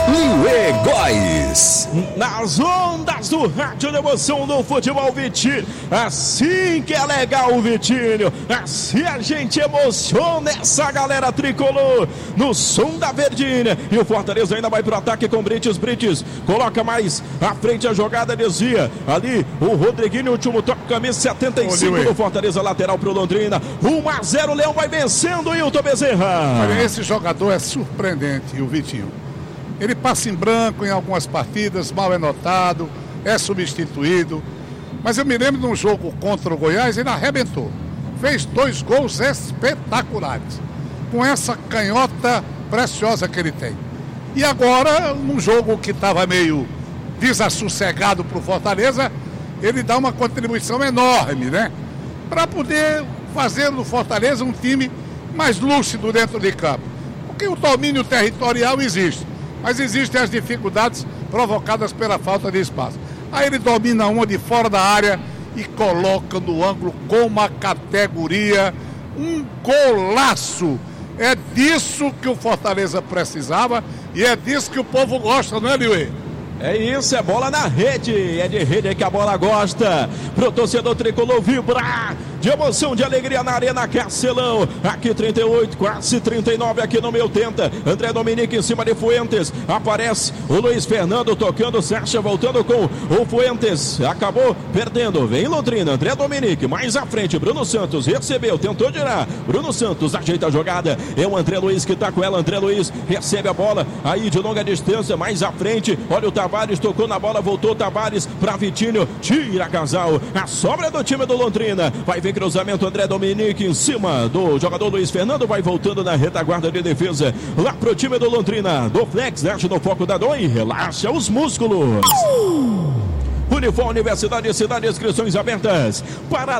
Liuê Góes. Nas ondas do rádio de emoção do futebol, Vitinho. Assim que é legal, Vitinho. Assim a gente emociona essa galera tricolor no som da Verdinha. E o Fortaleza ainda vai pro ataque com Brites. Coloca mais à frente a jogada, desvia. Ali o Rodriguinho, último toque, camisa 75 do Fortaleza, lateral pro Londrina. 1-0, Leão vai vencendo o Hilton Bezerra. Olha, esse jogador é surpreendente, o Vitinho. Ele passa em branco em algumas partidas, mal é notado, é substituído. Mas eu me lembro de um jogo contra o Goiás, ele arrebentou. Fez 2 gols espetaculares, com essa canhota preciosa que ele tem. E agora, num jogo que estava meio desassossegado para o Fortaleza, ele dá uma contribuição enorme, né? Para poder fazer do Fortaleza um time mais lúcido dentro de campo. Porque o domínio territorial existe, mas existem as dificuldades provocadas pela falta de espaço. Aí ele domina uma de fora da área e coloca no ângulo com uma categoria, um golaço. É disso que o Fortaleza precisava e é disso que o povo gosta, não é, Liuê? É isso, é bola na rede, é de rede que a bola gosta, pro torcedor tricolor vibrar, de emoção, de alegria na Arena Castelão, aqui 38, quase 39, aqui no meu 80, André Dominique em cima de Fuentes, aparece o Luiz Fernando tocando, Sacha voltando com o Fuentes, acabou perdendo, vem Londrina, André Dominique, mais à frente, Bruno Santos, recebeu, tentou girar, Bruno Santos ajeita a jogada, é o André Luiz que tá com ela, André Luiz recebe a bola, aí de longa distância, mais à frente, olha o Tavares, tocou na bola, voltou Tavares para Vitinho, tira casal, a sobra do time do Londrina, vai ver cruzamento, André Dominique em cima do jogador Luiz Fernando, vai voltando na retaguarda de defesa, lá pro time do Londrina, do Flex, age no foco da Doi, relaxa os músculos. Unifor Universidade Cidade, inscrições abertas para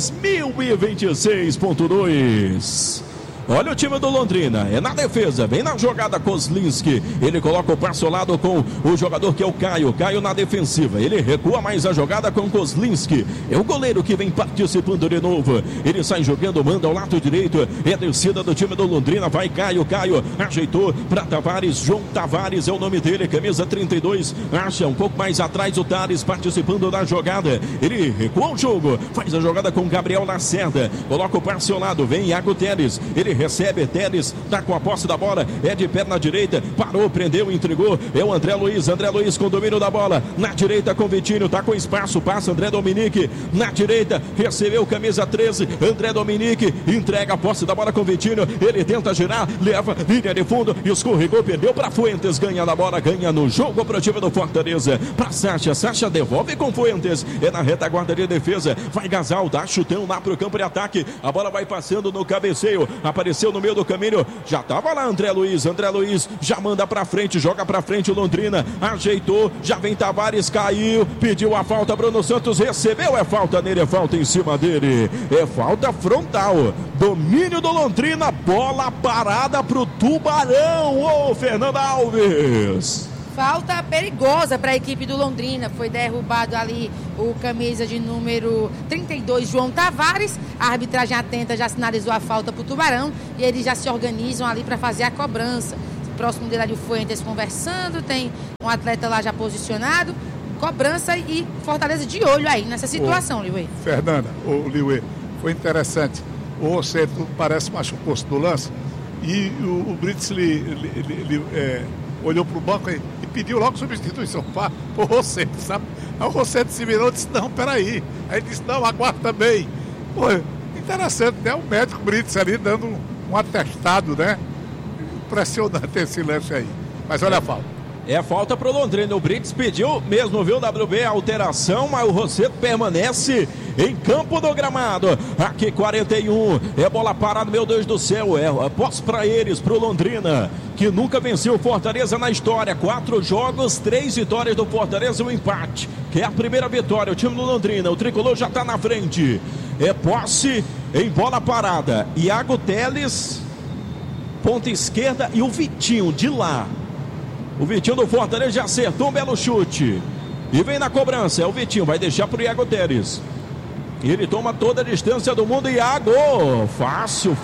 2026.2. Olha o time do Londrina, é na defesa, vem na jogada Kozlinski, ele coloca o passo ao lado com o jogador que é o Caio na defensiva, ele recua mais a jogada com Kozlinski, é o goleiro que vem participando de novo, ele sai jogando, manda ao lado direito, é a descida do time do Londrina, vai Caio, ajeitou para Tavares, João Tavares é o nome dele, camisa 32, acha um pouco mais atrás o Tales participando da jogada, ele recua o jogo, faz a jogada com Gabriel Lacerda, coloca o passo ao lado, vem Iago Teles, ele recebe, Teles tá com a posse da bola, é de perna direita, parou, prendeu, entregou, é o André Luiz com domínio da bola, na direita com Vitinho, tá com espaço, passa André Dominique, na direita, recebeu camisa 13, André Dominique, entrega a posse da bola com Vitinho, ele tenta girar, leva, linha de fundo, escorregou, perdeu para Fuentes, ganha na bola, ganha no jogo pro time do Fortaleza, pra Sacha devolve com Fuentes, é na retaguarda de defesa, vai Gasal, dá chutão lá pro campo de ataque, a bola vai passando no cabeceio, apareceu no meio do caminho, já tava lá André Luiz já manda pra frente, joga pra frente o Londrina, ajeitou, já vem Tavares, caiu, pediu a falta, Bruno Santos recebeu, é falta nele, é falta em cima dele, é falta frontal, domínio do Londrina, bola parada pro Tubarão, ô Fernanda Alves. Falta perigosa para a equipe do Londrina. Foi derrubado ali o camisa de número 32, João Tavares. A arbitragem atenta já sinalizou a falta para o Tubarão e eles já se organizam ali para fazer a cobrança. Próximo dele ali o Fuentes conversando, tem um atleta lá já posicionado. Cobrança e Fortaleza de olho aí nessa situação, Liuê. Fernanda, o Liuê, foi interessante. O Rosseto parece machucou-se do lance e o Brits olhou para o banco e pediu logo substituição para o Rosseto, sabe? Aí o Rosseto se virou e disse, não, peraí. Aí ele disse, não, aguarda bem. Pô, interessante, né? O médico Brits ali dando um atestado, né? Impressionante esse lance aí. Mas olha a falta. É falta pro Londrina, o Brits pediu mesmo, viu, WB, a alteração, mas o Rosseto permanece em campo do gramado, aqui 41, é bola parada, meu Deus do céu, é posse pra eles, pro Londrina, que nunca venceu o Fortaleza na história, 4 jogos, 3 vitórias do Fortaleza e um empate, que é a primeira vitória, o time do Londrina, o tricolor já tá na frente, é posse em bola parada, Iago Teles, ponta esquerda e o Vitinho de lá. O Vitinho do Fortaleza já acertou um belo chute. E vem na cobrança, é o Vitinho, vai deixar pro Iago Teles. Ele toma toda a distância do mundo. Iago, fácil,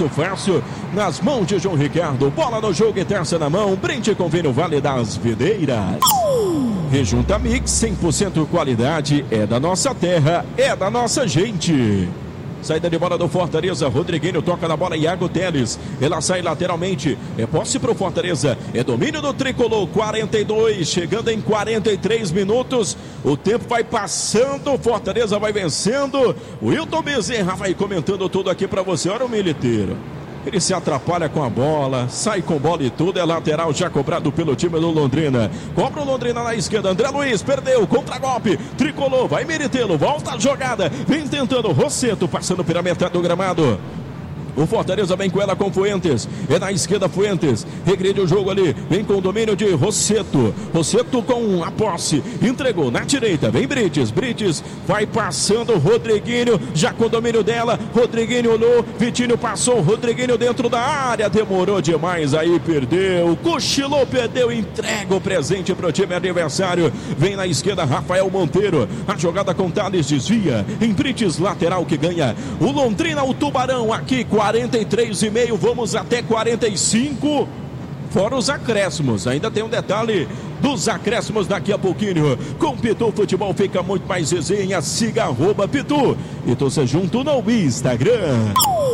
nas mãos de João Ricardo. Bola no jogo e terça na mão. Brinde com vinho Vale das Videiras. Rejunta Mix, 100% qualidade. É da nossa terra, é da nossa gente. Saída de bola do Fortaleza, Rodriguinho toca na bola, Iago Teles, ela sai lateralmente, é posse pro Fortaleza, é domínio do Tricolor, 42, chegando em 43 minutos, o tempo vai passando, o Fortaleza vai vencendo, o Wilton Bezerra vai comentando tudo aqui pra você. Olha o Militeiro, ele se atrapalha com a bola, sai com bola e tudo, é lateral já cobrado pelo time do Londrina. Cobra o Londrina na esquerda, André Luiz perdeu, contra-golpe, Tricolor, vai Meritelo, volta a jogada, vem tentando, Rosseto passando pela metade do gramado. O Fortaleza vem com ela com Fuentes. É na esquerda Fuentes. Regride o jogo ali. Vem com o domínio de Rosseto. Rosseto com a posse. Entregou na direita. Vem Brites. Brites vai passando. Rodriguinho já com o domínio dela. Rodriguinho olhou. Vitinho passou. Rodriguinho dentro da área. Demorou demais. Aí perdeu. Cochilou, perdeu. Entrega o presente para o time adversário. Vem na esquerda Rafael Monteiro. A jogada com Thales desvia. Em Brites lateral que ganha. O Londrina, o Tubarão aqui 43,5, vamos até 45, fora os acréscimos, ainda tem um detalhe dos acréscimos daqui a pouquinho. Com Pitu Futebol fica muito mais resenha, siga @Pitu e torça junto no Instagram.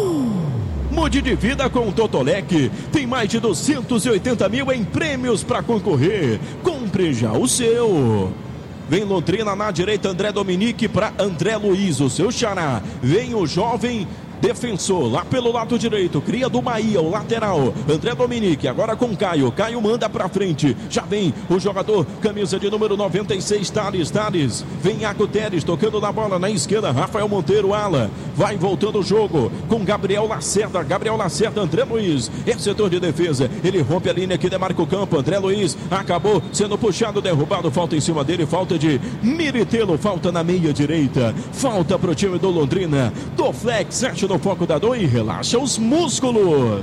Mude de vida com o Totolec, tem mais de 280 mil em prêmios para concorrer, compre já o seu. Vem Londrina na direita, André Dominique para André Luiz, o seu xará. Vem o jovem defensor lá pelo lado direito, cria do Bahia, o lateral, André Dominique, agora com Caio, Caio manda pra frente, já vem o jogador, camisa de número 96, Thales, vem Iago Teles, tocando na bola na esquerda, Rafael Monteiro, ala, vai voltando o jogo, com Gabriel Lacerda, André Luiz, é setor de defesa, ele rompe a linha que demarca o campo, André Luiz, acabou sendo puxado, derrubado, falta em cima dele, falta de Meritelo, falta na meia direita, falta pro time do Londrina, do Flex, no foco da dor e relaxa os músculos.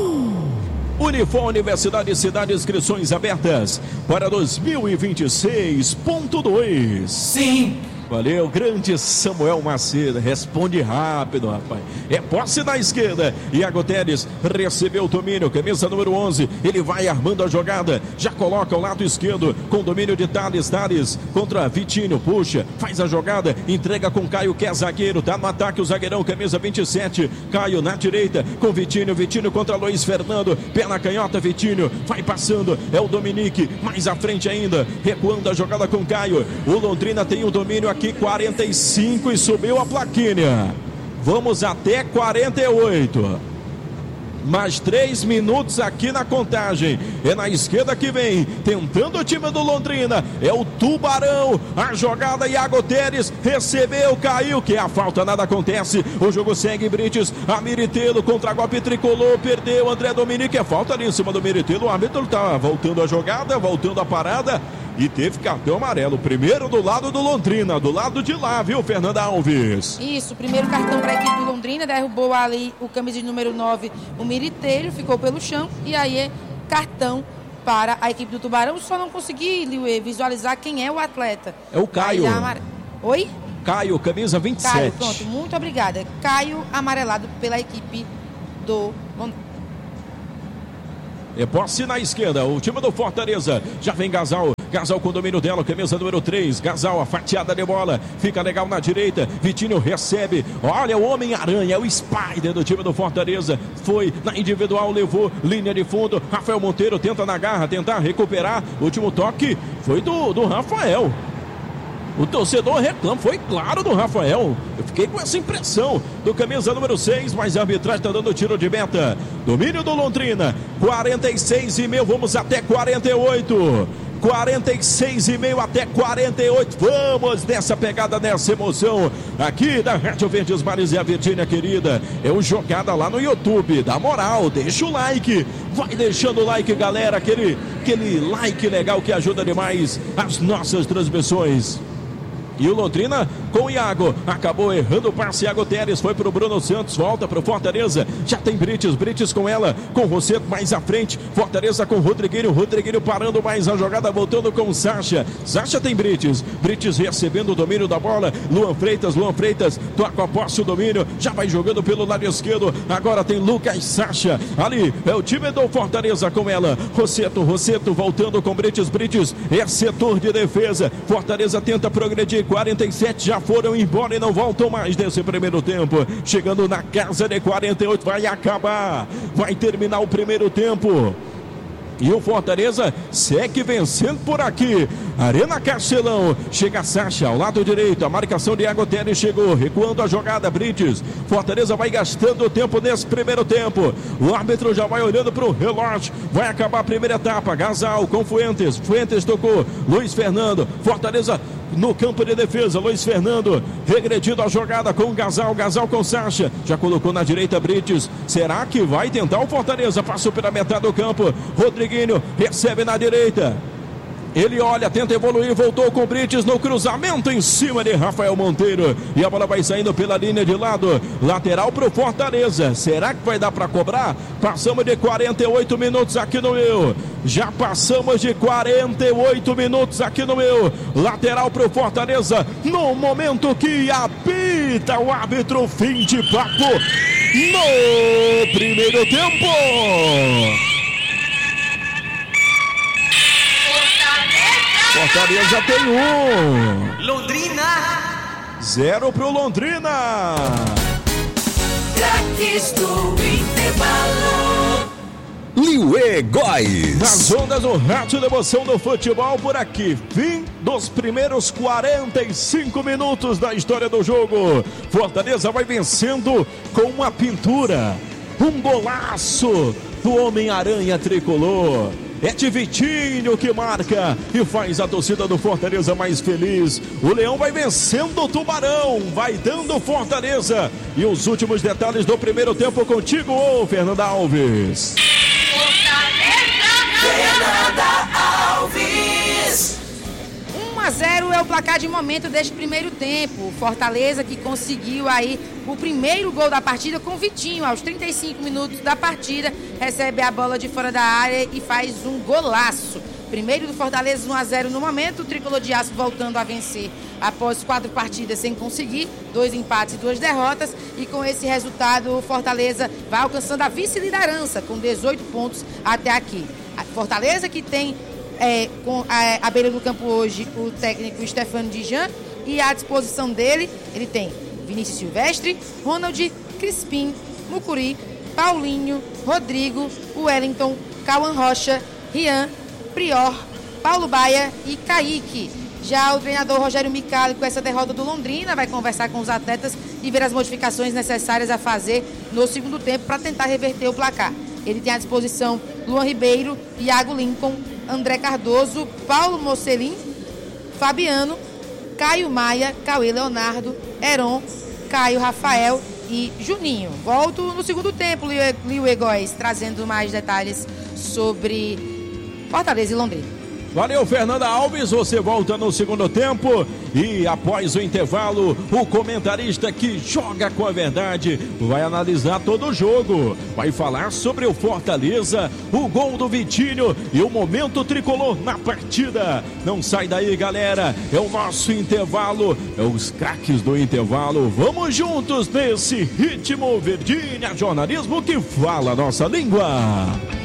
Unifor Universidade Cidade, inscrições abertas para 2026.2. Sim. Valeu, grande Samuel Macedo, responde rápido, rapaz. É posse na esquerda, Iago Teles recebeu o domínio, camisa número 11, ele vai armando a jogada, já coloca o lado esquerdo, com domínio de Thales contra Vitinho, puxa, faz a jogada, entrega com Caio, que é zagueiro, tá no ataque o zagueirão, camisa 27, Caio na direita, com Vitinho contra Luiz Fernando, pé na canhota, Vitinho, vai passando, é o Dominique, mais à frente ainda, recuando a jogada com Caio, o Londrina tem o domínio aqui, 45 e subiu a plaquinha. Vamos até 48. Mais 3 minutos aqui na contagem. É na esquerda que vem, tentando o time do Londrina. É o Tubarão. A jogada, Iago Teles recebeu, caiu, que é a falta, nada acontece. O jogo segue, Brites. A Meritelo, contra-golpe Tricolor, perdeu. André Dominique, é falta ali em cima do Meritelo. O árbitro tá voltando a jogada, voltando a parada. E teve cartão amarelo, primeiro do lado do Londrina, do lado de lá, viu, Fernanda Alves? Isso, primeiro cartão para a equipe do Londrina, derrubou ali o camisa de número 9, o Meritelo, ficou pelo chão, e aí é cartão para a equipe do Tubarão. Só não consegui, Liuê, visualizar quem é o atleta. É o Caio. Oi? Caio, camisa 27. Caio, pronto, muito obrigada. Caio, amarelado pela equipe do Londrina. É posse na esquerda, o time do Fortaleza, já vem Gasal com o domínio dela, camisa número 3, Gasal, a fatiada de bola, fica legal na direita, Vitinho recebe, olha o Homem-Aranha, é o Spider do time do Fortaleza, foi na individual, levou linha de fundo, Rafael Monteiro tenta na garra, tentar recuperar, último toque foi do Rafael. O torcedor reclama, foi claro do Rafael. Eu fiquei com essa impressão do camisa número 6, mas a arbitragem está dando tiro de meta. Domínio do Londrina, 46,5, vamos até 48. 46,5 até 48. Vamos nessa pegada, nessa emoção aqui da Rádio Verdes Mares e a Virgínia querida. É o Jogada lá no YouTube. Dá moral, deixa o like. Vai deixando o like, galera. Aquele like legal que ajuda demais as nossas transmissões. E o Londrina com o Iago, acabou errando o passe. Iago Teres foi pro Bruno Santos, volta pro Fortaleza, já tem Brites com ela, com Rosseto mais à frente, Fortaleza com Rodriguinho parando mais a jogada, voltando com Sacha tem Brites recebendo o domínio da bola, Luan Freitas toca a posse, o domínio, já vai jogando pelo lado esquerdo, agora tem Lucas Sacha, ali é o time do Fortaleza com ela, Rosseto voltando com Brites, é setor de defesa, Fortaleza tenta progredir, 47 já foram embora e não voltam mais nesse primeiro tempo, chegando na casa de 48, vai acabar, vai terminar o primeiro tempo. E o Fortaleza segue vencendo por aqui. Arena Castelão. Chega Sacha ao lado direito. A marcação de Iago Teres chegou. Recuando a jogada. Brites. Fortaleza vai gastando tempo nesse primeiro tempo. O árbitro já vai olhando para o relógio. Vai acabar a primeira etapa. Gasal com Fuentes. Fuentes tocou. Luiz Fernando. Fortaleza no campo de defesa, Luiz Fernando regredindo a jogada com Gasal com Sacha, já colocou na direita Brites, será que vai tentar o Fortaleza? Passou pela metade do campo, Rodriguinho recebe na direita, ele olha, tenta evoluir, voltou com Brites no cruzamento em cima de Rafael Monteiro e a bola vai saindo pela linha de lado, lateral para o Fortaleza, será que vai dar para cobrar? Passamos de 48 minutos aqui no meu, já passamos de 48 minutos aqui no meu, lateral para o Fortaleza, no momento que apita o árbitro, fim de papo no primeiro tempo. Fortaleza tem 1. Londrina 0 pro Londrina. Craques do intervalo. Liuê Góes. Nas ondas do rádio da emoção do futebol por aqui. Fim dos primeiros 45 minutos da história do jogo. Fortaleza vai vencendo com uma pintura. Um golaço do Homem-Aranha tricolor. É de Vitinho que marca e faz a torcida do Fortaleza mais feliz. O Leão vai vencendo o Tubarão, vai dando Fortaleza. E os últimos detalhes do primeiro tempo contigo, Fernanda Alves. Fernanda Alves. 1-0 é o placar de momento deste primeiro tempo. O Fortaleza que conseguiu aí o primeiro gol da partida com Vitinho. Aos 35 minutos da partida, recebe a bola de fora da área e faz um golaço. Primeiro do Fortaleza, 1-0 no momento. O Tricolor de Aço voltando a vencer após 4 partidas sem conseguir, 2 empates e 2 derrotas. E com esse resultado, o Fortaleza vai alcançando a vice-liderança com 18 pontos até aqui. A Fortaleza que tem com a beira do campo hoje o técnico Stefano Dijan, e à disposição dele ele tem Vinícius Silvestre, Ronald, Crispim, Mucuri, Paulinho, Rodrigo, Wellington, Cauã Rocha, Rian, Prior, Paulo Baia e Kaique. Já o treinador Rogério Micali, com essa derrota do Londrina, vai conversar com os atletas e ver as modificações necessárias a fazer no segundo tempo para tentar reverter o placar. Ele tem à disposição Luan Ribeiro, Iago Lincoln, André Cardoso, Paulo Mocelin, Fabiano, Caio Maia, Cauê Leonardo, Heron, Caio Rafael e Juninho. Volto no segundo tempo, Liuê Góes, trazendo mais detalhes sobre Fortaleza e Londrina. Valeu, Fernanda Alves, você volta no segundo tempo e após o intervalo, o comentarista que joga com a verdade vai analisar todo o jogo, vai falar sobre o Fortaleza, o gol do Vitinho e o momento tricolor na partida. Não sai daí, galera, é o nosso intervalo, é os craques do intervalo, vamos juntos nesse ritmo. Virgínia, jornalismo que fala a nossa língua.